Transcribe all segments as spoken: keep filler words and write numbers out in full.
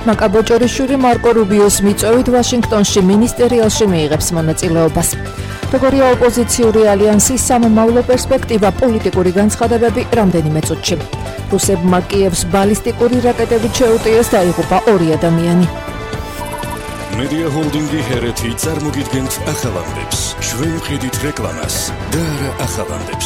მაკა ბოჭორიშვილი მარკო რუბიოს მიწვევით ვაშინგტონში მინისტერიალში მიიღებს მონაწილეობას. როგორია ოპოზიციური ალიანსის სამომავლო პერსპექტივა, პოლიტიკური განცხადებები რამდენიმე წუთში. რუსებმა კიევს ბალისტიკური რაკეტებით შეუტიეს და იღუპა ორი ადამიანი. მედია ჰოლდინგი ჰერეთი წარმოგიდგენთ ახალამდებს. ჩვენ ვხედით რეკლამას და არა ახალამდებს.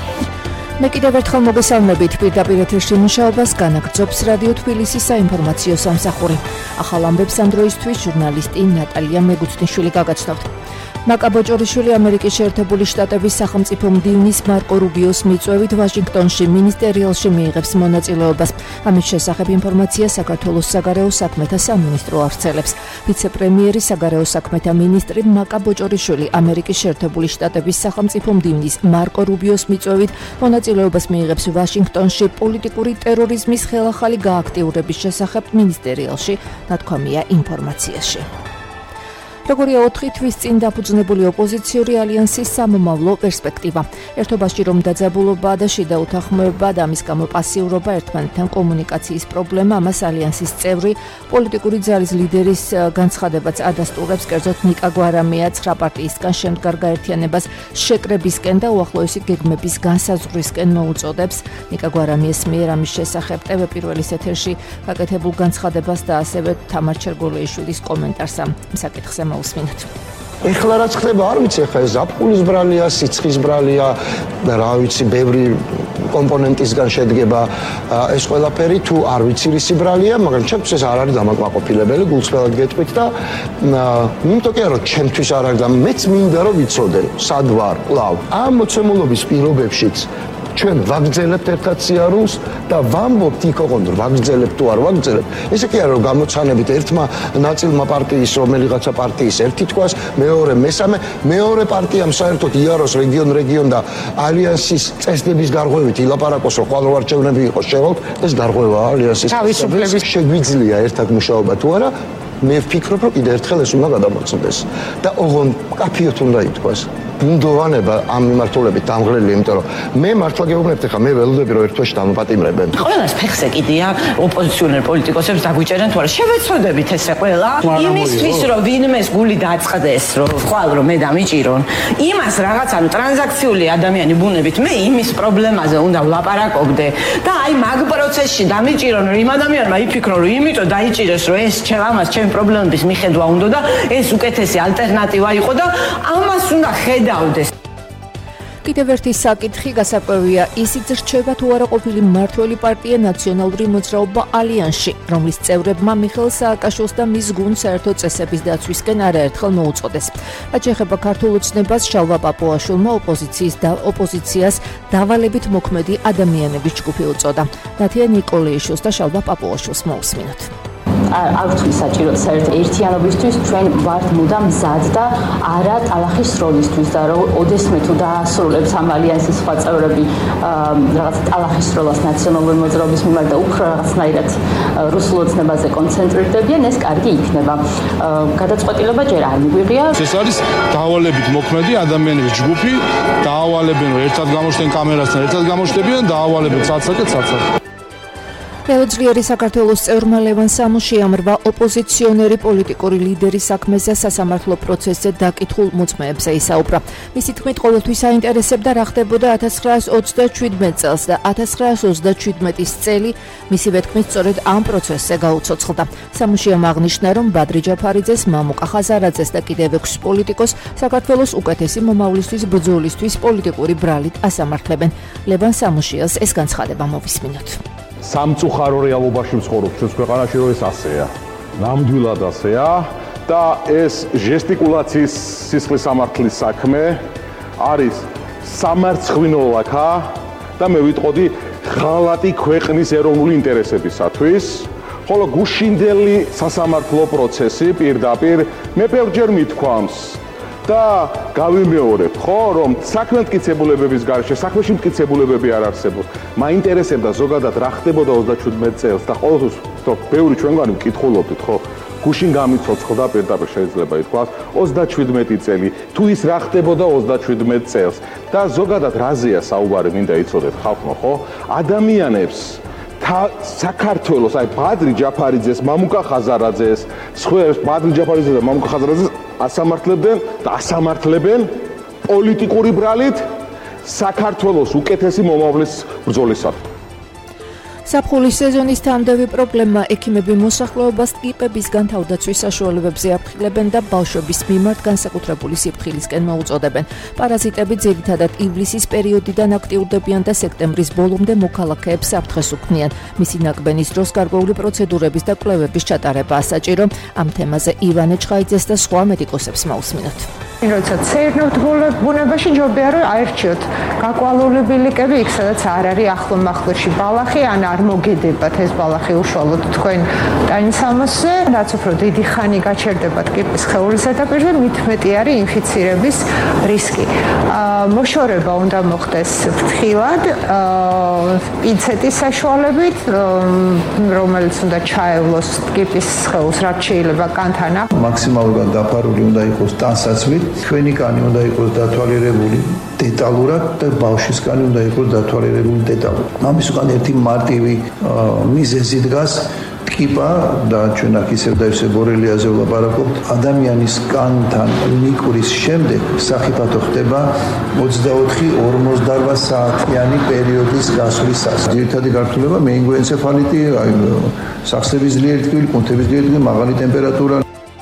მე კიდევ ერთხელ მოგესალმებით პირდაპირ ეთერში მუშაობას განაგრძობს რადიო თბილისის საინფორმაციო სამსახური. ახალამდებს ამ დროისთვის ჟურნალისტი ნატალია მეგუცნიშვილი გაგაცნობთ. მაკა ბოჭორიშვილი ამერიკის შეერთებული შტატების სახელმწიფო მდივნის მარკო რუბიოს მიწვევით ვაშინგტონში მინისტერიალში მიიღებს მონაწილეობას. ამის შესახებ ინფორმაცია საქართველოს საგარეო საქმეთა სამინისტრო ავრცელებს. ვიცე-პრემიერი საგარეო საქმეთა მინისტრი მაკა ბოჭორიშვილი ამერიკის შეერთებული შტატების სახელმწიფო მდივნის მარკო რუბიოს მიწვევით მონაწილეობას მიიღებს ვაშინგტონში პოლიტიკური ტერორიზმის ხელახალი გააქტიურების შესახებ მინისტერიალში, ნათქვამია ინფორმაციაში. როგორია ოთხი თვის წინ დაფუძნებული ოპოზიციური ალიანსის სამომავლო პერსპექტივა. ერთობაში რომ დაძაბულობა და შიდა უთანხმოება და ამის გამო პასიურობა, ერთმანეთთან კომუნიკაციის პრობლემა, ამას ალიანსის წევრი პოლიტიკური ძალის ლიდერის განცხადებაც ადასტურებს, კერძოდ ნიკა გვარამია ცხრა პარტიისგან შემდგარ გაერთიანებას შეკრებისკენ და უახლოესი გეგმების განსაზღვრისკენ მოუწოდებს. ნიკა გვარამიას მიერ ამის შესახებ ტევ პირველის ეთერში გაკეთებულ განცხადებას და ასევე თამარ ჩერგოლეიშვილის კომენტარს ამ საკითხზე უსმინოთ. ეხლა რაც ხდება არ ვიცი, ეხლა ეს ზაფხულის ბრალია, სიცხის ბრალია, რა ვიცი, ბევრი კომპონენტისგან შედგება ეს ყველაფერი, თუ არ ვიცი რისი ბრალია, მაგრამ ჩემთვის ეს არ არის დამაკმაყოფილებელი, გულწრფელად გეტყვით და იმიტომ კი არა, რომ ჩემთვის არ არის და მეც მინდა რომ ვიცოდე, სად ვარ, კლავ. ამ მოცემულობის პირობებშიც ჩვენ ვაგრძელებთ ერთად სიარულს და ვამბობთ იქ ოღონდ ვაგრძელებთ თუ არ ვაგრძელებთ. ესე კი არა რომ გამოცანებით ერთმა ნაწილმა პარტიის რომელიღაცა პარტიის ერთი თქواس, მეორე მესამე, მეორე პარტიამ საერთოდ იაროს რეგიონ რეგიონ და ალიანსის წესდების გარღვევით ილაპარაკოს რომ ხვალ არჩევნები იყოს შევალთ, ეს გარღვევაა ალიანსის. თავისუფლების შეგვიძლია ერთად მუშაობა თუ არა, მე ვფიქრობ რომ კიდევ ერთხელ ეს უნდა გადამოწმდეს და ოღონდ კაფეოთ უნდა ითქვას. ბუნდოვანება ამ მიმართულებით დამღლელი, იმიტომ რომ მე მართლა გეუბნებთ, ხა მე ველოდები რომ ერთ თვეში დამოპატიმრებენ. ყველას ფეხზე კიდია ოპოზიციონერ პოლიტიკოსებს დაგვიჭერენ თუ არა. შევეცოდებით ესე ყველა იმისთვის რომ ვინმეს გული დააწყდეს, რომ ხვალ რომ მე დამიჭირონ. იმას რაღაც ანუ ტრანზაქციული ადამიანი ბუნებით მე იმის პრობლემაზე უნდა ვლაპარაკობდე და აი მაგ პროცესში დამიჭირონ რომ იმ ადამიანმა იფიქრო რომ იმიტომ დაიჭირეს რომ ეს ჩემს ჩემ პრობლემების მიხედვა უნდა და ეს უკეთესი ალტერნატივა იყო და ამას უნდა ხედავდეს. კიდევ ერთი საკითხი გასაკვირია, ისიც რჩება თუ არა ყოფილი მმართველი პარტია ნაციონალური მოძრაობა ალიანსში, რომლის წევრებმა მიხეილ სააკაშვილს და მის გუნდს საერთო წესების დაცვისკენ არაერთხელ მოუწოდეს. რაც ეხება ქართულ ოცნებას, შალვა პაპუაშვილმა ოპოზიციის და ოპოზიციას დავალებით მოქმედი ადამიანების ჯგუფი უწოდა. ნათია ნიკოლეიშვილს და შალვა პაპუაშვილს მოусმინოთ. არ ვთქვი საჭირო საერთოდ ერთიანობისთვის, ჩვენ ვართ მუდამ მზად და არა ტალახის როლისთვის და რომ ოდესმე თუ დაასრულებს ამ ალიანსის სხვა წევრები რაღაც ტალახის როლას ნაციონალური მოძრაობის მიმართ და უფრო რაღაცნაირად რუსულ ოცნებაზე კონცენტრირდებიან, ეს კარგი იქნება. გადაწყვეტილება ჯერ არ მიგვიღია. ეს არის დავალებით მოქმედი ადამიანების ჯგუფი, დაავალებენ რომ ერთად გამოჩნდნენ კამერასთან, ერთად გამოჩნდებიან, დაავალებენ ცაცაკეთ ცაცაკ. მეუძლიერი საქართველოს წევრმა ლევან სამუშიამ რვა ოპოზიციონერი პოლიტიკური ლიდერი საქმეზე სასამართლო პროცესზე დაკითხულ მოწმეებზე ისაუბრა. მისი თქმით, ყოველთვის აინტერესებდა რა ხდებოდა ათას ცხრაას ოცდაჩვიდმეტ წელს და ათას ცხრაას ოცდაჩვიდმეტის წელი მისივე თქმით სწორედ ამ პროცესზე გაუცოცხლდა. სამუშიამ აღნიშნა, რომ ბადრი ჯაფარიძეს, მამუკა ხაზარაძეს და კიდევ ექვს პოლიტიკოს საქართველოს უკეთესი მომავლისთვის ბრძოლისთვის პოლიტიკური ბრალით ასამართლებენ. ლევან სამუშიას ეს განცხადება მოვისმინოთ. სამწუხარო რეალობაში ვცხოვრობ ჩვენს ქვეყანაში, რომ ეს ასეა. ნამდვილად ასეა და ეს ჟესტიკულაციის სისხლის სამართლის საქმე არის სამარცხვინო ლაქა და მე ვიტყოდი ღალატი ქვეყნის ეროვნული ინტერესებისათვის, ხოლო გუშინდელი სასამართლო პროცესი პირდაპირ მე ბევრჯერ მithქვამს და გავიმეორებ, ხო, რომ საქმე მტკიცებულებების გარეშე, საქმეში მტკიცებულებები არ არსებობს. მაინტერესებდა ზოგადად რა ხდებოდა ოცდაჩვიდმეტ წელს და ყოველთვის ბევრი ჩვენგანი მკითხულობდით, ხო, გუშინ გამიცოცხლდა პირდაპირ შეიძლება ითქვას ოცდაჩვიდმეტი წელი, თუ ის რა ხდებოდა ოცდაჩვიდმეტ წელს და ზოგადად რაზეა საუბარი მინდა იცოდეთ ხალხო, ხო? ადამიანებს საქართველოს, აი ბადრი ჯაფარიძეს, მამუკა ხაზარაძეს, სხვა ბადრი ჯაფარიძეს და მამუკა ხაზარაძეს ასამართლებდნენ და ასამართლებენ პოლიტიკური ბრალით საქართველოს უკეთესი მომავლის ბრძოლისათვის. საფხულის სეზონის თანდევი პრობლემა ექიმები მოსახლეობას ტიპებისგან თავდაცვის საშუალებებზე აფრთხილებენ და ბავშვების მიმართ განსაკუთრებული სიფრთხილისკენ მოუწოდებენ. პარაზიტები ძირითადად ივლისის პერიოდიდან აქტიურდებიან და სექტემბრის ბოლომდე მოქალაქეებს საფრთხეს უქმნიან. მისი ნაკბენის დროს გარკვეული პროცედურების და კვლევების ჩატარებაა საჭირო. ამ თემაზე ივანე ჩხაიძეს და სხვა მედიკოსებს მოусმინოთ. როცა ცერნობთ ბუნებაში ჯობია რომ აერჩიოთ გაკვალული ბილიკები იქ სადაც არ არის ახლო მახლოში ბალახი ან არ მოგედებათ ეს ბალახი უშუალოდ თქვენ ტანისამოსზე რაც უფრო დიდი ხანი გაჩერდებათ კიპის სხეულის ზედაპირზე მით მეტი არის ინფიცირების რისკი. მოშორება უნდა მოხდეს ფრთხილად პინცეტის საშუალებით რომელიც უნდა ჩაევლოს კიპის სხეულს რაც შეიძლება კანთან. მაქსიმალურად დაფარული უნდა იყოს ტანსაცმლით. ჩვენი კანი უნდა იყოს დათვალიერებული დეტალურად და ბავშვის კანი უნდა იყოს დათვალიერებული დეტალურად. ამის უკან ერთი მარტივი მიზეზი დგას ტკიპა და ჩვენ აქ ისევ და ისევ ბორელიაზე ვლაპარაკობთ. ადამიანის კანთან მიკრის შემდეგ სახიფათო ხდება ოცდაოთხი ორმოცდაოთხ საათიანი პერიოდის გასვლისას. ძირითადი გართულება მეინგოენცეფალიტი, სახსების ძლიერი ტკივილი, კუნთების ძლიერი ტკივილი, მაღალი ტემპერატურა.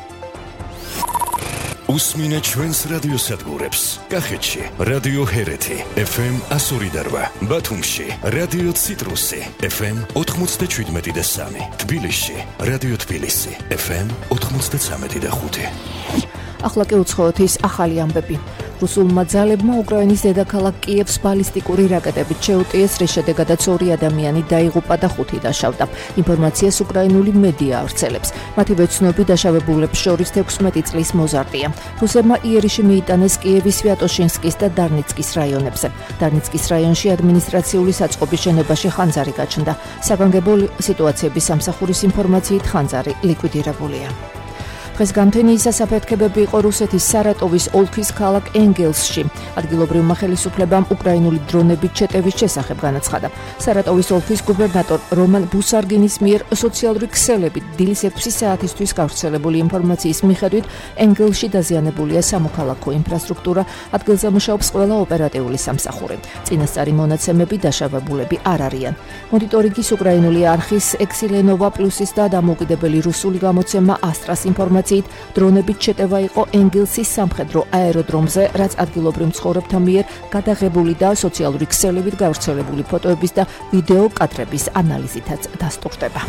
უსმინე ჩვენს რადიოსადგურებს. კახეთში რადიო ჰერეთი ეფ ემ εκατო ორი და რვა, ბათუმში რადიო ციტრუსი ეფ ემ ოთხმოცდაშვიდმეტი და სამი, თბილისში რადიო თბილისი ეფ ემ ოთხმოცდაცამეტი და ხუთი. ახლა კი უცხოოთ ის ახალი ამბები. რუსულმა ძალებმა უკრაინის დედაქალაქ კიევს ბალისტიკური რაკეტებით შეუტიეს, რის შედეგადაც ორი ადამიანი დაიღუპა და ხუთი დაშავდა. ინფორმაციას უკრაინული მედია ავრცელებს. მათივე ცნობი დაშავებულებს შორის თექვსმეტი წლის მოზარდია. რუსებმა იერიში მიიტანეს კიევის სვიატოშინსკის და დარნიცკის რაიონებზე. დარნიცკის რაიონში ადმინისტრაციული საწყობის შენობაში ხანძარი გაჩნდა. საგანგებო სიტუაციების სამსახურის ინფორმაციით ხანძარი ლიკვიდირებულია. დღეს გამთენიისა საფეთქებები იყო რუსეთის სარატოვის ოლქის ქალაქ ენგელსში. ადგილობრივმა ხელისუფლებამ უკრაინული დრონებით შეტევის შესახებ განაცხადა. სარატოვის ოლქის გუბერნატორ რომან ბუსარგინის მიერ სოციალური ქსელებით დილის ექვსი საათისთვის გავრცელებული ინფორმაციის მიხედვით ენგელსში დაზიანებულია სამოქალაქო ინფრასტრუქტურა, ადგილზე მუშაობს ყველა ოპერატიული სამსახური. წინასწარი მონაცემები დაშავებულები არ არიან. მონიტორინგის უკრაინული არხის ექსილენოვა პლუსის და დამოუკიდებელი რუსული გამოცემა ასტრას ინფორმაციით დრონებით შეტევა იყო ენგელსის სამხედრო აეროდრომზე, რაც ადგილობრივ მცხოვრებთა მიერ გადაღებული და სოციალური ქსელებით გავრცელებული ფოტოების და ვიდეო კადრების ანალიზითაც დასტურდება.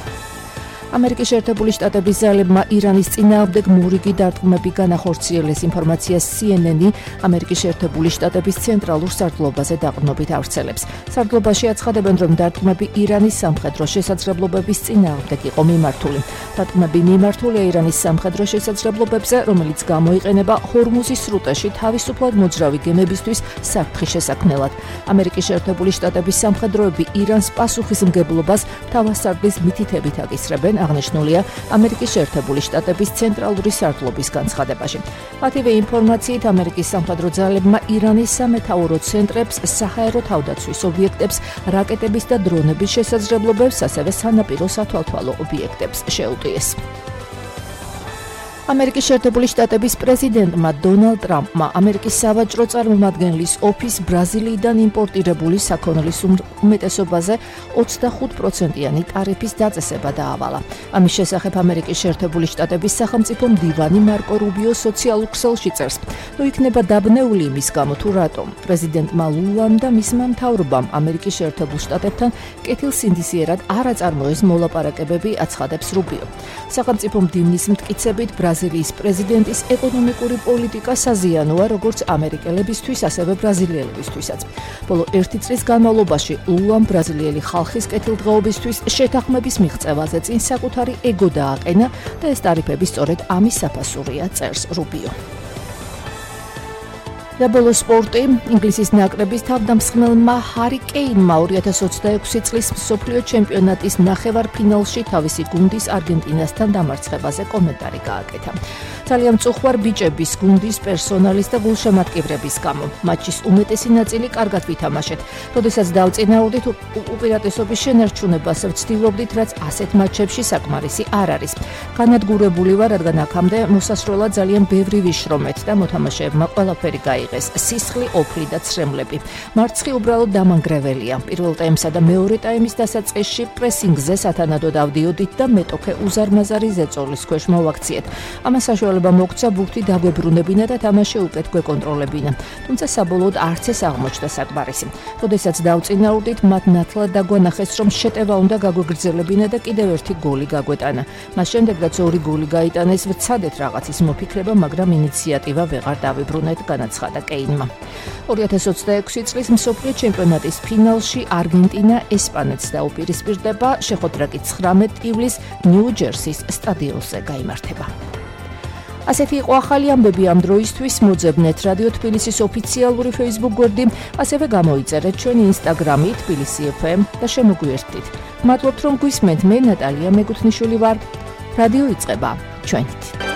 ამერიკის შეერთებული შტატების ძალებმა ირანის წინააღმდეგ მორიგი დარტყმები განახორციელეს. ინფორმაციას სი ენ ენი ამერიკის შეერთებული შტატების ცენტრალურ სარდლობაზე დაყრდნობით ავრცელებს. სარდლობაში აცხადებენ, რომ დარტყმები ირანის სამხედრო შესაძლებლობების წინააღმდეგ იყო მიმართული. დარტყმები მიმართულია ირანის სამხედრო შესაძლებლობებზე, რომელიც გამოიყენება ჰორმუზის სრუტეში თავისუფლად მოძრავი გემებისთვის საფრთხის შესაქმნელად. ამერიკის შეერთებული შტატების სამხედროები ირანს პასუხისმგებლობას თავასარდლის მითითებით აკისრებენ. აღნიშნულია ამერიკის შეერთებული შტატების ცენტრალური სარდლობის განცხადებაში. მათივე ინფორმაციით ამერიკის სამხედრო ძალებმა ირანის სამეთაურო ცენტრებს, საჰაერო თავდაცვის ობიექტებს, რაკეტების და დრონების შესაძლებლობებს, ასევე სანაპირო სათვალთვალო ობიექტებს შეუტიეს. ამერიკის შეერთებული შტატების პრეზიდენტმა დონალდ ტრამპმა ამერიკის სავაჭრო წარმომადგენლის ოფის ბრაზილიიდან იმპორტირებული საქონლის უმეტესობაზე ოცდახუთ პროცენტიანი ტარიფის დაწესება დაავალა. ამის შესახებ ამერიკის შეერთებული შტატების სახელმწიფო მდივანი მარკო რუბიო სოციალურ ქსელში წერს: "ნუ იქნება დაბნეული იმის გამო, თუ რატომ პრეზიდენტმა ლულამ და მისმა მთავრობამ ამერიკის შეერთებულ შტატებთან კეთილსინდისიერად არ აწარმოეს მოლაპარაკებები", აცხადებს რუბიო. სახელმწიფო მდივნის მტკიცებით ბრაზილიის პრეზიდენტის ეკონომიკური პოლიტიკა საზიანოა როგორც ამერიკელებისთვის, ასევე ბრაზილიელებისთვისაც. ბოლო ერთი წლის განმავლობაში ლულამ ბრაზილიელი ხალხის კეთილდღეობისთვის შეთანხმების მიღწევაზე წინ საკუთარი ეგო დააყენა და ეს ტარიფები სწორედ ამის საფასურია, წერს რუბიო. და ბოლო სპორტი, ინგლისის ნაკრების თავდამსხმელმა ჰარი კეინმა ორი ათას ოცდაექვსი წლის მსოფლიო ჩემპიონატის ნახევარფინალში თავისი გუნდის არგენტინასთან დამარცხებაზე კომენტარი გააკეთა. ძალიან მწუხვარ ბიჭების გუნდის პერსონალის და გულშემატკივრების გამო. მატჩის უმეტესი ნაწილი კარგად ვითამაშეთ. როდესაც დავწინაურდით, უპირატესობის შენარჩუნებას ვცდილობდით, რაც ასეთ მატჩებში საკმარისი არ არის. განადგურებული ვარ, რადგან აქამდე მოსასროლად ძალიან ბევრი ვიშრომეთ და მოთამაშეებმა ყველაფერი გაიღეს. სისხლი, ოფლი და ცრემლები. მარცხი უბრალოდ დამანგრეველია. პირველ ტაიმსა და მეორე ტაიმის დასაწყისში პრესინგზე სათანადოდ ავდიოდით და მეტოქე უზარმაზარი ზეწოლის ქვეშ მოვაქციეთ. ამას საშუალება მოგცა ბურთი დაგვებრუნებინა და თამაში უკეთ გვეკონტროლებინა. თუმცა საბოლოოდ არც ეს აღმოჩნდა საკმარისი. როდესაც დავწინაურდით, მათ ნათლად დაგვანახეს, რომ შეტევა უნდა გაგვეგრძელებინა და კიდევ ერთი გოლი გაგვეტანა. მას შემდეგ, რაც ორი გოლი გაიტანეს, ვცადეთ რაღაცის მოფიქრება, მაგრამ ინიციატივა ვეღარ დავიბრუნეთ, განაცხადა კეინმა. ორი ათას ოცდაექვსი წლის მსოფლიო ჩემპიონატის ფინალში არგენტინა ესპანეთს დაუპირისპირდება, შეხვედრა კი ცხრამეტ ივლისს ნიუ-ჯერსის სტადიონზე გაიმართება. ასეთი იყო ახალი ამბები ამ დროისთვის. მოძებნეთ რადიო თბილისის ოფიციალური Facebook გვერდი, ასევე გამოიწერეთ ჩვენი Instagram-ი თბილისი ეფ ემ და შემოგვიერთდით. მადლობთ რომ გვისმენთ. მე ნატალია მეგუთნიშვილი ვარ. რადიო იწყება ჩვენით.